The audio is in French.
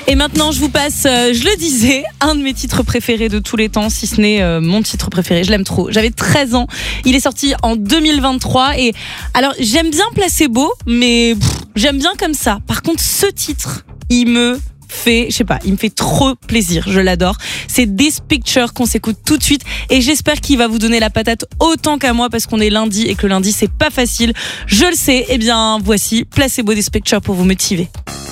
Et maintenant, je vous passe, je le disais, un de mes titres préférés de tous les temps, si ce n'est mon titre préféré. Je l'aime trop. J'avais 13 ans. Il est sorti en 2023. Et alors, j'aime bien Placebo, mais j'aime bien comme ça. Par contre, ce titre, il me fait trop plaisir, je l'adore. C'est This Picture qu'on s'écoute tout de suite et j'espère qu'il va vous donner la patate autant qu'à moi parce qu'on est lundi et que le lundi c'est pas facile, je le sais. Eh bien voici Placebo This Picture pour vous motiver.